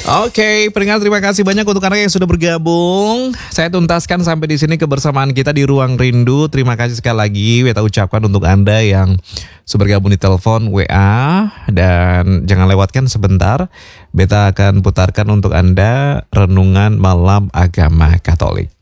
Oke, pendengar terima kasih banyak untuk Anda yang sudah bergabung. Saya tuntaskan sampai di sini kebersamaan kita di Ruang Rindu. Terima kasih sekali lagi Beta ucapkan untuk Anda yang sudah bergabung di telepon WA. Dan jangan lewatkan sebentar, Beta akan putarkan untuk Anda Renungan Malam Agama Katolik.